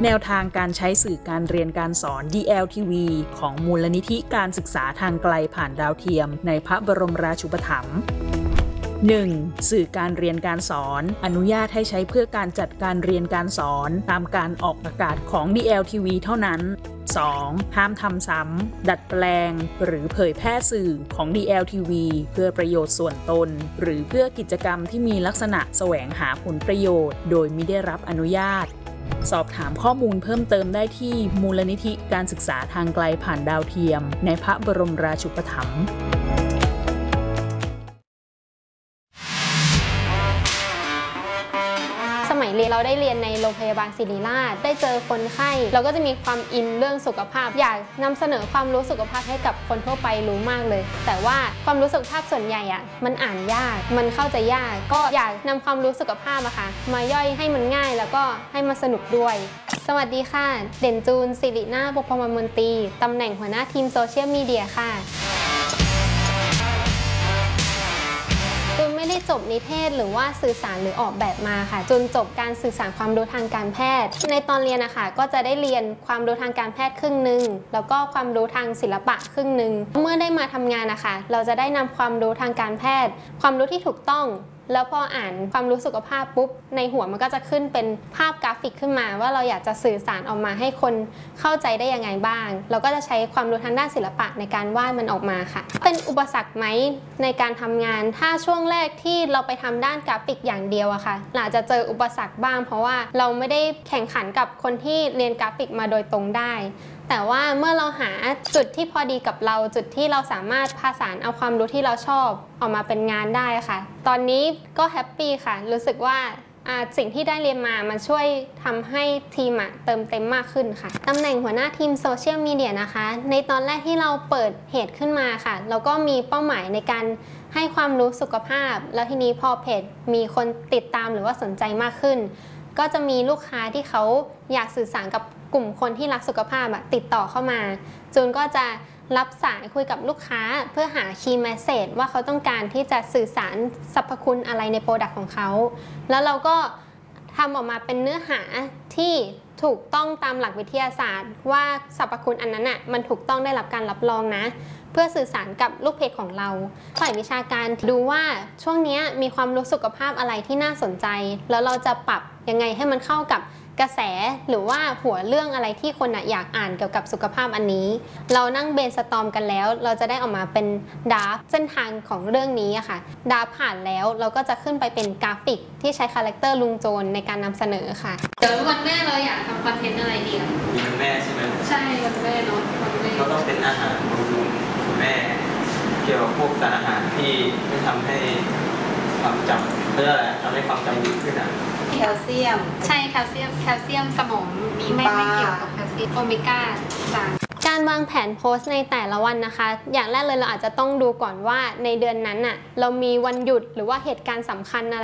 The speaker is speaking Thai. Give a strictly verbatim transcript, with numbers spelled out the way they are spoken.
แนวทางการใช้สื่อการเรียนการสอน ดี แอล ที วี ของมูลนิธิการศึกษาทางไกลผ่านดาวเทียมในพระบรมราชูปถัมภ์ หนึ่ง. สื่อการเรียนการสอนอนุญาตให้ใช้เพื่อการจัดการเรียนการสอนตามการออกอากาศของ ดี แอล ที วี เท่านั้น สอง. ห้ามทำซ้ำดัดแปลงหรือเผยแพร่สื่อของ ดี แอล ที วี เพื่อประโยชน์ส่วนตนหรือเพื่อกิจกรรมที่มีลักษณะแสวงหาผลประโยชน์โดยมิได้รับอนุญาตสอบถามข้อมูลเพิ่มเติมได้ที่มูลนิธิการศึกษาทางไกลผ่านดาวเทียมในพระบรมราชูปถัมภ์สมัยเรียนเราได้เรียนในโรงพยาบาลศิริราชได้เจอคนไข้เราก็จะมีความอินเรื่องสุขภาพอยากนำเสนอความรู้สุขภาพให้กับคนทั่วไปรู้มากเลยแต่ว่าความรู้สุขภาพส่วนใหญ่อะมันอ่านยากมันเข้าใจยากก็อยากนำความรู้สุขภาพอะค่ะมาย่อยให้มันง่ายแล้วก็ให้มันสนุกด้วยสวัสดีค่ะเด่นจูนศิรินาถบุพมมนตรีตำแหน่งหัวหน้าทีมโซเชียลมีเดียค่ะจูนไม่ได้จบนิเทศหรือว่าสื่อสารหรือออกแบบมาค่ะจูนจบการสื่อสารความรู้ทางการแพทย์ในตอนเรียนนะคะก็จะได้เรียนความรู้ทางการแพทย์ครึ่งหนึ่งแล้วก็ความรู้ทางศิลปะครึ่งหนึ่งเมื่อได้มาทำงานนะคะเราจะได้นำความรู้ทางการแพทย์ความรู้ที่ถูกต้องแล้วพออ่านความรู้สุขภาพปุ๊บในหัวมันก็จะขึ้นเป็นภาพกราฟิกขึ้นมาว่าเราอยากจะสื่อสารออกมาให้คนเข้าใจได้ยังไงบ้างเราก็จะใช้ความรู้ทางด้านศิลปะในการวาดมันออกมาค่ะเป็นอุปสรรคไหมในการทำงานถ้าช่วงแรกที่เราไปทำด้านกราฟิกอย่างเดียวอะค่ะอาจจะเจออุปสรรคบ้างเพราะว่าเราไม่ได้แข่งขันกับคนที่เรียนกราฟิกมาโดยตรงได้แต่ว่าเมื่อเราหาจุดที่พอดีกับเราจุดที่เราสามารถผสานเอาความรู้ที่เราชอบออกมาเป็นงานได้ค่ะตอนนี้ก็แฮปปี้ค่ะรู้สึกว่าสิ่งที่ได้เรียนมามันช่วยทำให้ทีมเติมเต็มมากขึ้นค่ะตำแหน่งหัวหน้าทีมโซเชียลมีเดียนะคะในตอนแรกที่เราเปิดเพจขึ้นมาค่ะเราก็มีเป้าหมายในการให้ความรู้สุขภาพแล้วทีนี้พอเพจมีคนติดตามหรือว่าสนใจมากขึ้นก็จะมีลูกค้าที่เขาอยากสื่อสารกับกลุ่มคนที่รักสุขภาพติดต่อเข้ามาจูนก็จะรับสายคุยกับลูกค้าเพื่อหาคีย์แมสเสจว่าเขาต้องการที่จะสื่อสารสรรพคุณอะไรในโปรดักต์ของเขาแล้วเราก็ทำออกมาเป็นเนื้อหาที่ถูกต้องตามหลักวิทยาศาสตร์ว่าสรรพคุณอันนั้นอ่ะมันถูกต้องได้รับการรับรองนะเพื่อสื่อสารกับลูกเพจของเราฝ่ายวิชาการดูว่าช่วงนี้มีความรู้สุขภาพอะไรที่น่าสนใจแล้วเราจะปรับยังไงให้มันเข้ากับกระแสหรือว่าหัวเรื่องอะไรที่คนอยากอ่านเกี่ยวกับสุขภาพอันนี้เรานั่งเบรนสตอร์มกันแล้วเราจะได้ออกมาเป็นดราฟเส้นทางของเรื่องนี้อะค่ะดราฟผ่านแล้วเราก็จะขึ้นไปเป็นกราฟิกที่ใช้คาแรคเตอร์ลุงโจนในการนำเสนอค่ะเดี๋ยววันแม่เราอยากทำคอนเทนต์อะไรดีอ่ะวันแม่ใช่ไหมใช่วันแม่เนาะก็ต้องเป็นอาหารบำรุงคุณแม่เกี่ยวกับพวกสารอาหารที่ไม่ทำให้ความจำเพื่ออะไรทำให้ความจำดีขึ้นอ่ะแคลเซียมใช่แคลเซียมแคลเซียมสมองมีไม่ไม่เกี่ยวกับแคลเซียมโอเมก้าสามการวางแผนโพสต์ในแต่ละวันนะคะอย่างแรกเลยเราอาจจะต้องดูก่อนว่าในเดือนนั้นน่ะเรามีวันหยุดหรือว่าเหตุการณ์สำคัญอะไร